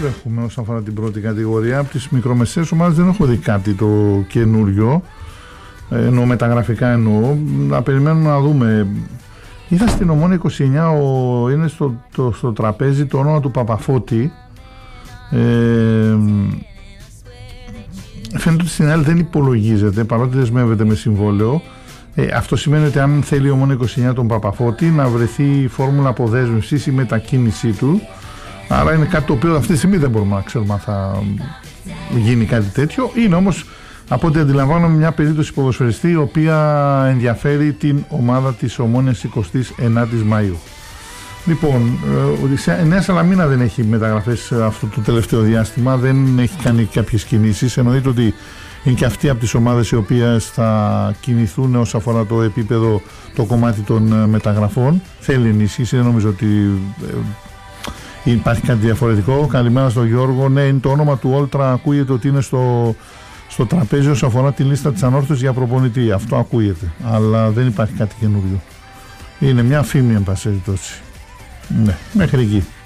έχουμε όσον αφορά την πρώτη κατηγορία. Από τις μικρομεσαίες ομάδες δεν έχω δει κάτι το καινούριο. Εννοώ μεταγραφικά εννοώ. Να περιμένουμε να δούμε. Είδα στην Ομόνοια 29 είναι στο τραπέζι το όνομα του Παπαφώτη. Φαίνεται ότι στην άλλη δεν υπολογίζεται παρότι δεσμεύεται με συμβόλαιο. Αυτό σημαίνει ότι αν θέλει η Ομόνοια 29 τον Παπαφώτη να βρεθεί η φόρμουλα αποδέσμευσης ή μετακίνησή του. Άρα είναι κάτι το οποίο αυτή τη στιγμή δεν μπορούμε να ξέρουμε αν θα γίνει κάτι τέτοιο. Είναι όμως, από ό,τι αντιλαμβάνομαι, μια περίπτωση ποδοσφαιριστή η οποία ενδιαφέρει την ομάδα της Ομόνοιας 29ης Μαΐου. Λοιπόν, η Νέα Σαλαμίνα δεν έχει μεταγραφές αυτό το τελευταίο διάστημα, δεν έχει κάνει κάποιες κινήσεις. Εννοείται ότι είναι και αυτή από τις ομάδες οι οποίες θα κινηθούν όσον αφορά το επίπεδο, το κομμάτι των μεταγραφών. Θέλει ενίσχυση, δεν νομίζω ότι υπάρχει κάτι διαφορετικό. Καλημέρα στον Γιώργο. Ναι, είναι το όνομα του Όλτρα, ακούγεται ότι είναι στο τραπέζι όσον αφορά τη λίστα της ανόρθωσης για προπονητή. Αυτό ακούγεται, αλλά δεν υπάρχει κάτι καινούριο. Είναι μια φήμη εν πάση περιπτώσει. Ναι, μέχρι εκεί.